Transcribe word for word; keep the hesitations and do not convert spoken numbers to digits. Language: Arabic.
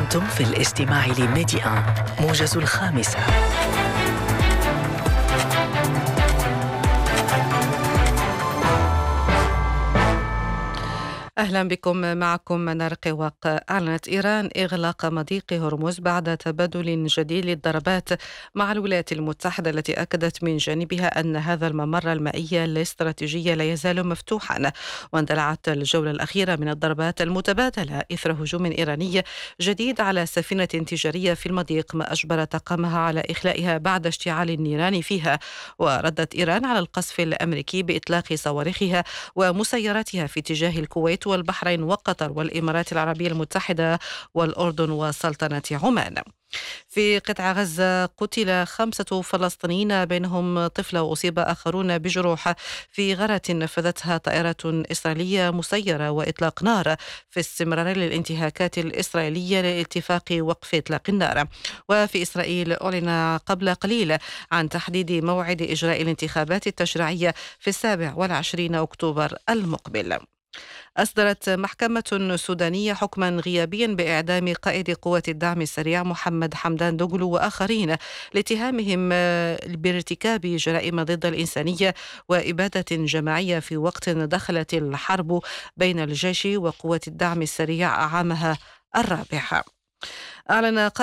أنتم في الاستماع لميديا موجز الخامسة. أهلا بكم، معكم منار قواق. أعلنت إيران إغلاق مضيق هرمز بعد تبادل جديد للضربات مع الولايات المتحدة، التي أكدت من جانبها أن هذا الممر المائي الاستراتيجي لا يزال مفتوحا. واندلعت الجولة الأخيرة من الضربات المتبادلة إثر هجوم إيراني جديد على سفينة تجارية في المضيق، ما أجبر طاقمها على إخلائها بعد اشتعال النيران فيها. وردت إيران على القصف الأمريكي بإطلاق صواريخها ومسيراتها في اتجاه الكويت والبحرين وقطر والإمارات العربية المتحدة والأردن وسلطنة عمان. في قطاع غزة قتل خمسة فلسطينيين بينهم طفلة وأصيب آخرون بجروح في غارة نفذتها طائرة إسرائيلية مسيرة وإطلاق نار في استمرار للانتهاكات الإسرائيلية لاتفاق وقف إطلاق النار. وفي إسرائيل أعلن قبل قليل عن تحديد موعد إجراء الانتخابات التشريعية في السابع والعشرين أكتوبر المقبل. أصدرت محكمة سودانية حكما غيابيا بإعدام قائد قوات الدعم السريع محمد حمدان دوغلو وآخرين لاتهامهم بارتكاب جرائم ضد الإنسانية وإبادة جماعية في وقت دخلت الحرب بين الجيش وقوات الدعم السريع عامها الرابع. أعلن